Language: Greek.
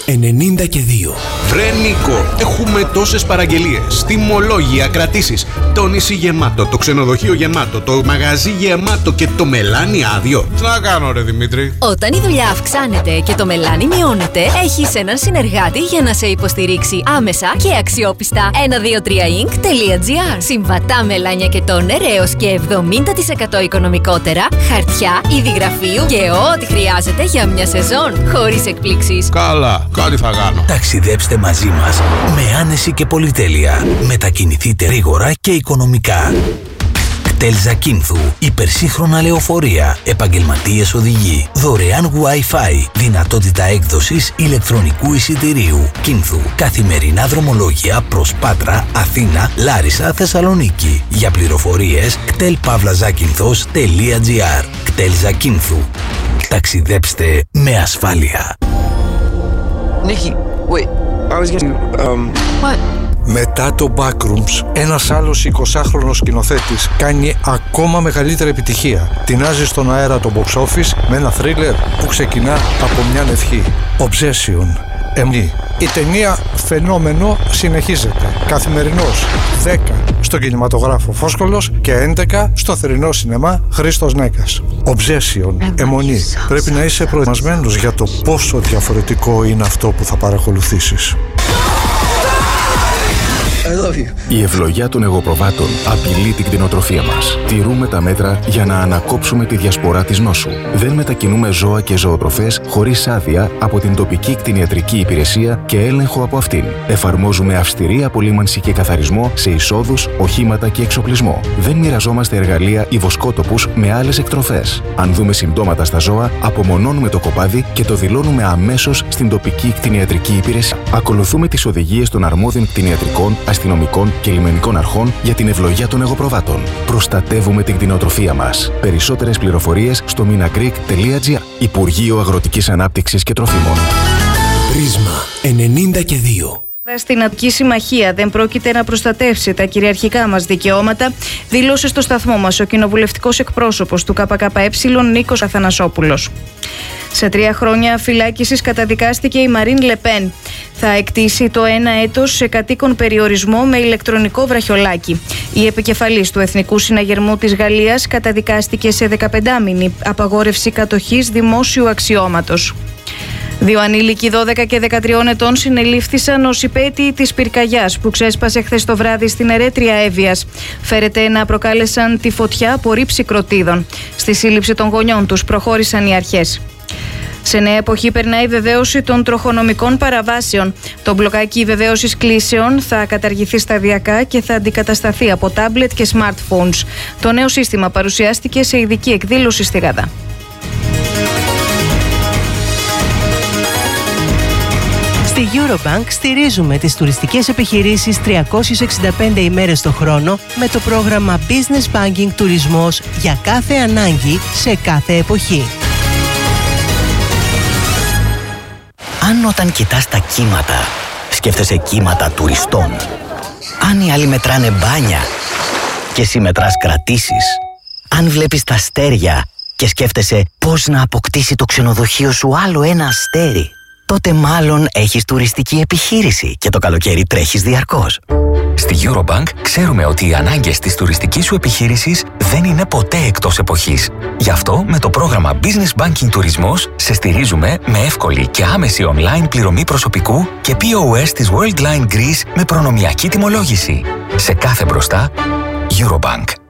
92. Βρε Νίκο, έχουμε τόσες παραγγελίες, τιμολόγια, κρατήσεις. Το νησί γεμάτο, το ξενοδοχείο γεμάτο, το μαγαζί γεμάτο και το μελάνι άδειο. Τι να κάνω ρε Δημήτρη? Όταν η δουλειά αυξάνεται και το μελάνι μειώνεται, έχεις έναν συνεργάτη για να σε υποστηρίξει άμεσα και αξιόπιστα. 123ink.gr. Συμβατά μελάνια και τόνερ έως και 70% οικονομικότερα, χαρτιά, είδη γραφείου και ό,τι χρειάζεται για μια σεζόν, χωρίς εκπλήξεις. Καλά, κάτι θα κάνω. Ταξιδέψτε μαζί μας με άνεση και πολυτέλεια. Μετακινηθείτε γρήγορα και οικονομικά. κτέλ Ζακίνθου, υπερσύγχρονα λεωφορεία, επαγγελματίες οδηγοί, δωρεάν Wi-Fi, δυνατότητα έκδοσης ηλεκτρονικού εισιτηρίου. Κίνθου, καθημερινά δρομολόγια προς Πάτρα, Αθήνα, Λάρισα, Θεσσαλονίκη. Για πληροφορίες κτέλ-ζακίνθος.gr. κτέλ Ζακίνθου. Ταξιδέψτε με ασφάλεια. Nikki, wait, I was getting, What? Μετά το Backrooms, ένας άλλος 20χρονος σκηνοθέτης κάνει ακόμα μεγαλύτερη επιτυχία. Τεινάζει στον αέρα το box office με ένα θρίλερ που ξεκινά από μια ευχή. Obsession. Η ταινία φαινόμενο συνεχίζεται. Καθημερινός 10 στο κινηματογράφο Φόσκολος και 11 στο θερινό σινεμά Χρήστος Νέκας. Obsession. Αιμονή. Πρέπει να είσαι προετοιμασμένος για το πόσο διαφορετικό είναι αυτό που θα παρακολουθήσεις. Η ευλογιά των εγωπροβάτων απειλεί την κτηνοτροφία μας. Τηρούμε τα μέτρα για να ανακόψουμε τη διασπορά της νόσου. Δεν μετακινούμε ζώα και ζωοτροφές χωρίς άδεια από την τοπική κτηνιατρική υπηρεσία και έλεγχο από αυτήν. Εφαρμόζουμε αυστηρή απολύμανση και καθαρισμό σε εισόδους, οχήματα και εξοπλισμό. Δεν μοιραζόμαστε εργαλεία ή βοσκότοπους με άλλες εκτροφές. Αν δούμε συμπτώματα στα ζώα, απομονώνουμε το κοπάδι και το δηλώνουμε αμέσως στην τοπική κτηνιατρική υπηρεσία. Ακολουθούμε τις οδηγίες των αρμόδιων κτηνιατρικών, αστυνομικών και λιμενικών αρχών για την ευλογιά των εγωπροβάτων. Προστατεύουμε την κτηνοτροφία μας. Περισσότερες πληροφορίες στο minagreek.gr. Υπουργείο Αγροτικής Ανάπτυξης και Τροφίμων. Πρίσμα 92. Στην Αττική Συμμαχία δεν πρόκειται να προστατεύσει τα κυριαρχικά μας δικαιώματα, δήλωσε στο σταθμό μας ο κοινοβουλευτικός εκπρόσωπος του ΚΚΕ Νίκος Αθανασόπουλος. Σε 3 χρόνια φυλάκισης καταδικάστηκε η Μαρίν Λεπέν. Θα εκτίσει το 1 έτος σε κατοίκον περιορισμό με ηλεκτρονικό βραχιολάκι. Η επικεφαλής του Εθνικού Συναγερμού της Γαλλίας καταδικάστηκε σε 15μηνη απαγόρευση κατοχής δημόσιου αξιώματος. 2 ανήλικοι 12 και 13 ετών συνελήφθησαν ως υπέτειοι της πυρκαγιάς που ξέσπασε χθες το βράδυ στην Ερέτρια Εύβοιας. Φέρεται να προκάλεσαν τη φωτιά από ρήψη κροτίδων. Στη σύλληψη των γονιών τους προχώρησαν οι αρχές. Σε νέα εποχή περνάει η βεβαίωση των τροχονομικών παραβάσεων. Το μπλοκάκι βεβαίωσης κλήσεων θα καταργηθεί σταδιακά και θα αντικατασταθεί από τάμπλετ και smartphones. Το νέο σύστημα παρουσιάστηκε σε ειδική εκδήλωση στη Γαδά. Στη Eurobank στηρίζουμε τις τουριστικές επιχειρήσεις 365 ημέρες το χρόνο με το πρόγραμμα Business Banking Τουρισμός για κάθε ανάγκη σε κάθε εποχή. Αν όταν κοιτάς τα κύματα, σκέφτεσαι κύματα τουριστών. Αν οι άλλοι μετράνε μπάνια και εσύ μετράς κρατήσεις. Αν βλέπεις τα αστέρια και σκέφτεσαι πώς να αποκτήσει το ξενοδοχείο σου άλλο ένα αστέρι, τότε μάλλον έχεις τουριστική επιχείρηση και το καλοκαίρι τρέχεις διαρκώς. Στη Eurobank ξέρουμε ότι οι ανάγκες της τουριστικής σου επιχείρησης δεν είναι ποτέ εκτός εποχής. Γι' αυτό με το πρόγραμμα Business Banking Τουρισμός σε στηρίζουμε με εύκολη και άμεση online πληρωμή προσωπικού και POS της Worldline Greece με προνομιακή τιμολόγηση. Σε κάθε μπροστά, Eurobank.